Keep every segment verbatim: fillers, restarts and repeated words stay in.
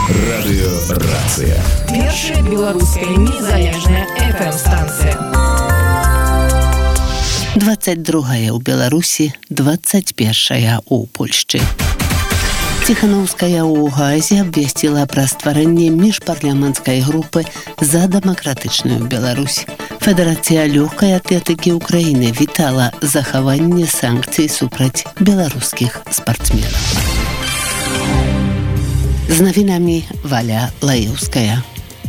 Радыёрацыя. Першая беларуская незалежная эф эм-станцыя. двадцать другая ў Беларусі, двадцать першая ў Польшчы. Ціханаўская ў Газе абвясціла пра стварэнне міжпарламенцкай групы за дэмакратычную Беларусь. Федэрацыя лёгкай атлетыкі ўкраіны вітала захаванне санкцый супраць беларускіх спартсменаў. З навінамі Валя Лаеўская.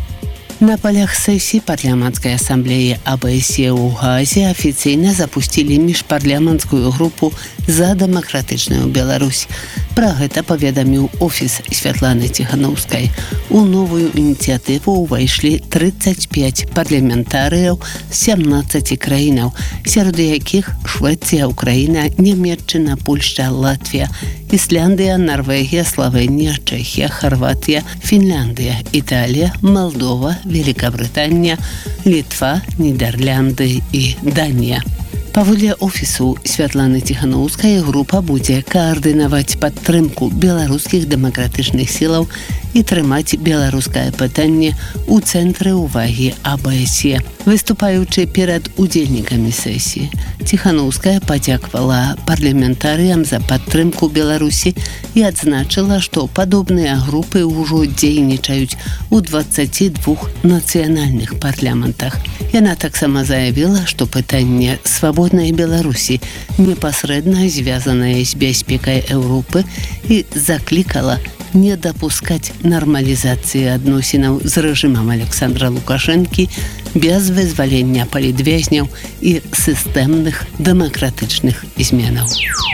На полях сессии парламентской ассамблеи а бэ эс е ў Газе официально запустили міжпарламенцкую группу за дэмакратычную Беларусь. Пра гэта паведаміў офіс Святланы Ціханаўскай. У новую ініцыятыву ўвайшлі тридцать пять парламентарыяў з семнадцати краінаў, сярод якіх Швеція, Украіна, Нямецчына, Польшча, Латвія, Ісляндыя, Норвегія, Словенія, Чэхія, Хорватія, Фінляндыя, Італія, Молдова, Великобритания, Литва, Нидерланды и Дания. Паводле офісу Святланы Ціханаўскай група будзе каардынаваць падтрымку беларускіх дэмакратычных сілаў і трымаць беларускае пытанне ў цэнтры ўвагі а бэ эс е. Выступаючы перад удзельнікамі сесіі, Ціханаўская падзякавала парламентарыям за падтрымку Беларусі і адзначыла, што падобныя групы ўжо дзейнічаюць у двадцати двух нацыянальных парламентах. Яна таксама заявіла, што пытанне свабоднай Беларусі непасрэдна звязанае з бяспекай Еўропы і заклікала не дапускаць нармалізацыі адносінаў з рэжымам Александра Лукашэнкі без вызвалення палітвязняў і сістэмных дэмакратычных зменаў.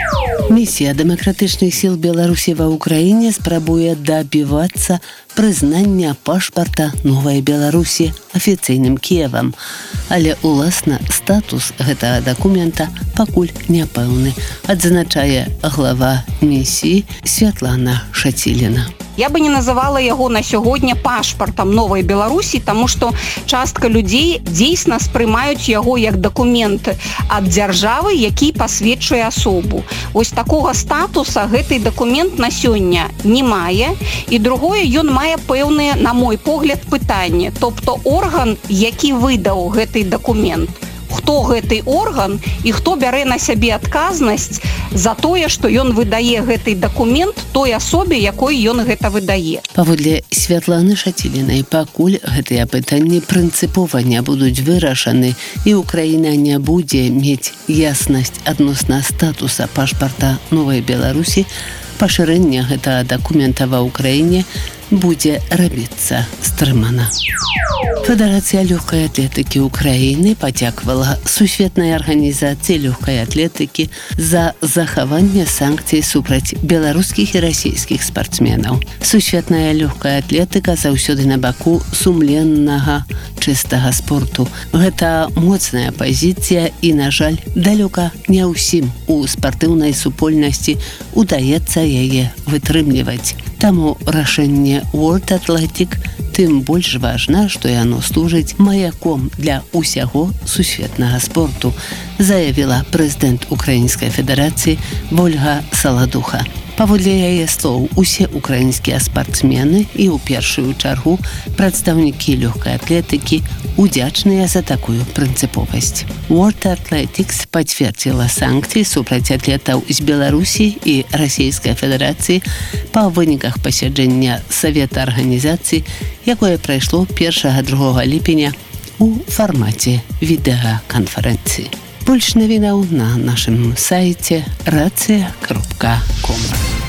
Місія дэмакратычных сіл Беларусі ва ўкраіне спрабуе дабівацца прызнання пашпарта новай Беларусі афіцыйным Кіевам, але уласна статус гэтага дакумента пакуль няпэўны, адзначае глава місіі Святлана Шаціліна. Я бы не называла яго на сёння пашпартам новай Беларусі, таму што частка людзей дзейсна спрымаюць яго як дакумент ад дзяржавы, які пасведчуе асобу. Вось такога статуса гэты дакумент на сёння не мае, і другое, ён мае пэўныя, на мой погляд, пытанні. Тобто орган, які выдаў гэты дакумент, хто гэты орган і хто бярэ на сябе адказнасць за тое, што ён выдае гэты дакумент той асобе, якой ён гэта выдае. Паводле Святланы Шацілінай, пакуль гэтыя пытанні прынцыпова не будуць вырашаны і Украіна не будзе мець яснасць адносна статуса пашпарта новай Беларусі, пашырэнне гэтага дакумента ва ўкраіне будзе рабіцца стрымана. Федэрацыя лёгкай атлетыкі ўкраіны падзякавала сусветнай арганізацыі лёгкай атлетыкі за захаванне санкцый супраць беларускіх і расійскіх спартсменаў. Сусветная лёгкая атлетыка заўсёды на баку сумленнага, чыстага спорту. Гэта моцная пазіцыя і, на жаль, далёка не ўсім у спартыўнай супольнасці удаецца яе вытрымліваць. Таму рашэнне World Athletic тым больш важна, што яно служыць маяком для ўсяго сусветнага спорту, заявіла прэзідэнт Украінскай федэрацыі Вольга Саладуха. Паводле яе слоў, усе украінскія спартсмены і ў першую чаргу прадстаўнікі лёгкай атлетыкі удзячныя за такую прынцыповасць. World Athletics пацвердзіла санкцыі супраць атлетаў з Беларусі і Расійскай Федэрацыі па выніках пасяджэння Савета арганізацый, якое прайшло першага-другога ліпеня у фармаце відэаканферэнцыі. Больш навінаў на нашым сайце рацыя кропка ком.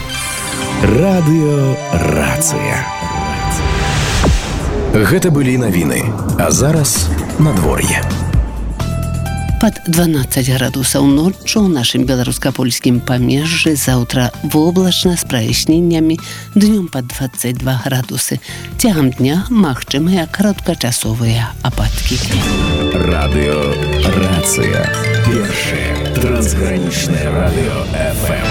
Радыёрацыя. Гэта былі навіны, а зараз надвор'е. Пад дванаццаць градусаў ноччу ў нашым беларуска-польскім памежжы, заўтра воблачна з праясненнямі, днём пад дваццаць два градусы. Цягам дня магчымыя кароткачасовыя ападкі. Радыёрацыя. Першае трансгранічнае радыё эф эм.